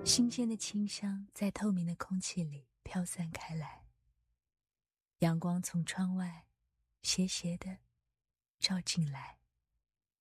新鲜的清香在透明的空气里飘散开来，阳光从窗外斜斜地照进来。